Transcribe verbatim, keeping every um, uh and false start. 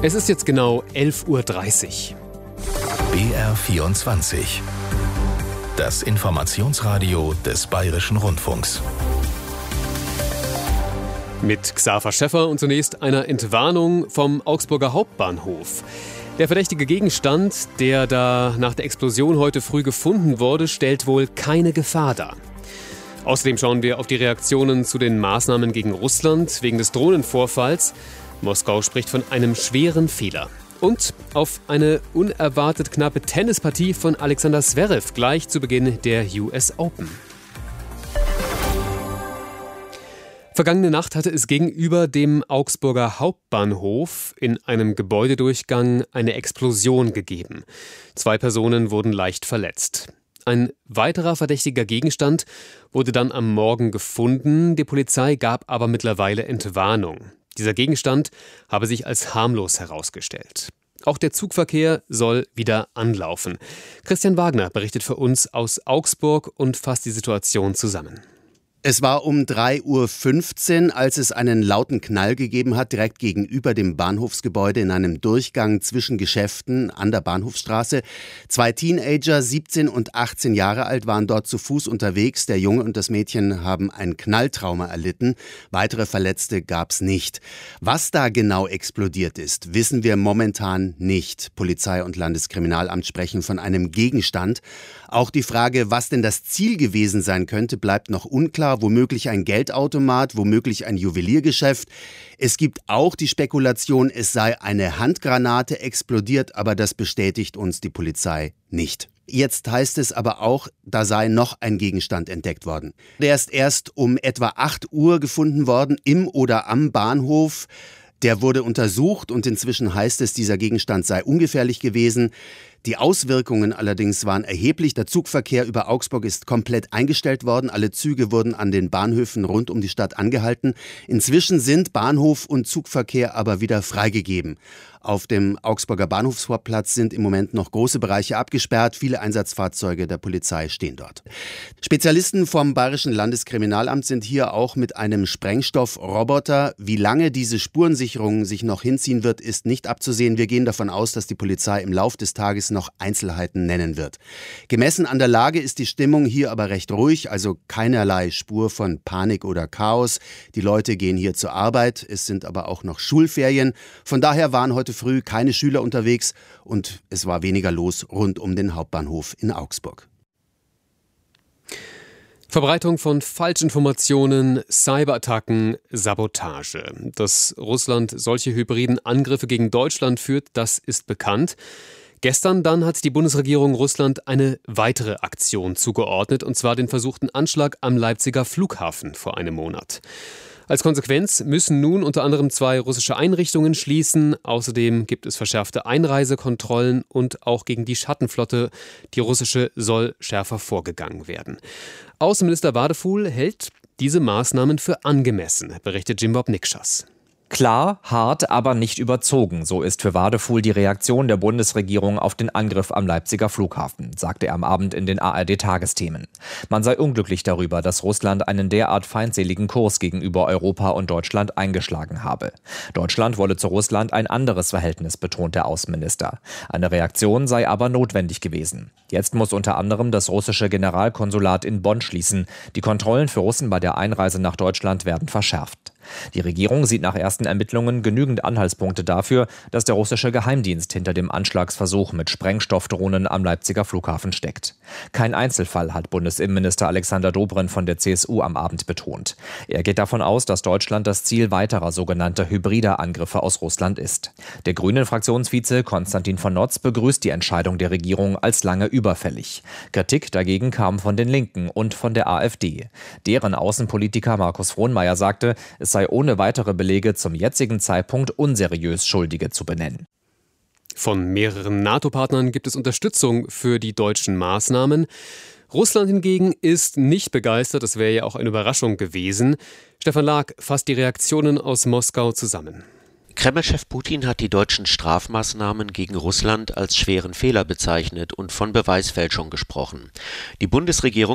Es ist jetzt genau elf Uhr dreißig. B R vierundzwanzig. Das Informationsradio des Bayerischen Rundfunks. Mit Xaver Schäffer und zunächst einer Entwarnung vom Augsburger Hauptbahnhof. Der verdächtige Gegenstand, der da nach der Explosion heute früh gefunden wurde, stellt wohl keine Gefahr dar. Außerdem schauen wir auf die Reaktionen zu den Maßnahmen gegen Russland wegen des Drohnenvorfalls. Moskau spricht von einem schweren Fehler. Und auf eine unerwartet knappe Tennispartie von Alexander Zverev gleich zu Beginn der U S Open. Vergangene Nacht hatte es gegenüber dem Augsburger Hauptbahnhof in einem Gebäudedurchgang eine Explosion gegeben. Zwei Personen wurden leicht verletzt. Ein weiterer verdächtiger Gegenstand wurde dann am Morgen gefunden. Die Polizei gab aber mittlerweile Entwarnung. Dieser Gegenstand habe sich als harmlos herausgestellt. Auch der Zugverkehr soll wieder anlaufen. Christian Wagner berichtet für uns aus Augsburg und fasst die Situation zusammen. Es war um drei Uhr fünfzehn, als es einen lauten Knall gegeben hat, direkt gegenüber dem Bahnhofsgebäude in einem Durchgang zwischen Geschäften an der Bahnhofsstraße. Zwei Teenager, siebzehn und achtzehn Jahre alt, waren dort zu Fuß unterwegs. Der Junge und das Mädchen haben ein Knalltrauma erlitten. Weitere Verletzte gab's nicht. Was da genau explodiert ist, wissen wir momentan nicht. Polizei und Landeskriminalamt sprechen von einem Gegenstand. Auch die Frage, was denn das Ziel gewesen sein könnte, bleibt noch unklar. Womöglich ein Geldautomat, womöglich ein Juweliergeschäft. Es gibt auch die Spekulation, es sei eine Handgranate explodiert, aber das bestätigt uns die Polizei nicht. Jetzt heißt es aber auch, da sei noch ein Gegenstand entdeckt worden. Der ist erst um etwa acht Uhr gefunden worden, im oder am Bahnhof. Der wurde untersucht und inzwischen heißt es, dieser Gegenstand sei ungefährlich gewesen. Die Auswirkungen allerdings waren erheblich. Der Zugverkehr über Augsburg ist komplett eingestellt worden. Alle Züge wurden an den Bahnhöfen rund um die Stadt angehalten. Inzwischen sind Bahnhof und Zugverkehr aber wieder freigegeben. Auf dem Augsburger Bahnhofsvorplatz sind im Moment noch große Bereiche abgesperrt. Viele Einsatzfahrzeuge der Polizei stehen dort. Spezialisten vom Bayerischen Landeskriminalamt sind hier auch mit einem Sprengstoffroboter. Wie lange diese Spurensicherung sich noch hinziehen wird, ist nicht abzusehen. Wir gehen davon aus, dass die Polizei im Lauf des Tages noch Einzelheiten nennen wird. Gemessen an der Lage ist die Stimmung hier aber recht ruhig, also keinerlei Spur von Panik oder Chaos. Die Leute gehen hier zur Arbeit, es sind aber auch noch Schulferien. Von daher waren heute früh keine Schüler unterwegs und es war weniger los rund um den Hauptbahnhof in Augsburg. Verbreitung von Falschinformationen, Cyberattacken, Sabotage. Dass Russland solche hybriden Angriffe gegen Deutschland führt, das ist bekannt. Gestern dann hat die Bundesregierung Russland eine weitere Aktion zugeordnet, und zwar den versuchten Anschlag am Leipziger Flughafen vor einem Monat. Als Konsequenz müssen nun unter anderem zwei russische Einrichtungen schließen. Außerdem gibt es verschärfte Einreisekontrollen und auch gegen die Schattenflotte, die russische, soll schärfer vorgegangen werden. Außenminister Wadefuhl hält diese Maßnahmen für angemessen, berichtet Jimbob Nikschas. Klar, hart, aber nicht überzogen. So ist für Wadefuhl die Reaktion der Bundesregierung auf den Angriff am Leipziger Flughafen, sagte er am Abend in den A R D-Tagesthemen. Man sei unglücklich darüber, dass Russland einen derart feindseligen Kurs gegenüber Europa und Deutschland eingeschlagen habe. Deutschland wolle zu Russland ein anderes Verhältnis, betont der Außenminister. Eine Reaktion sei aber notwendig gewesen. Jetzt muss unter anderem das russische Generalkonsulat in Bonn schließen. Die Kontrollen für Russen bei der Einreise nach Deutschland werden verschärft. Die Regierung sieht nach ersten Ermittlungen genügend Anhaltspunkte dafür, dass der russische Geheimdienst hinter dem Anschlagsversuch mit Sprengstoffdrohnen am Leipziger Flughafen steckt. Kein Einzelfall, hat Bundesinnenminister Alexander Dobrindt von der C S U am Abend betont. Er geht davon aus, dass Deutschland das Ziel weiterer sogenannter hybrider Angriffe aus Russland ist. Der Grünen-Fraktionsvize Konstantin von Notz begrüßt die Entscheidung der Regierung als lange überfällig. Kritik dagegen kam von den Linken und von der A f D. Deren Außenpolitiker Markus Frohnmayer sagte, es sei ohne weitere Belege zum jetzigen Zeitpunkt unseriös, Schuldige zu benennen. Von mehreren NATO-Partnern gibt es Unterstützung für die deutschen Maßnahmen. Russland hingegen ist nicht begeistert, das wäre ja auch eine Überraschung gewesen. Stefan Lag fasst die Reaktionen aus Moskau zusammen. Kreml-Chef Putin hat die deutschen Strafmaßnahmen gegen Russland als schweren Fehler bezeichnet und von Beweisfälschung gesprochen. Die Bundesregierung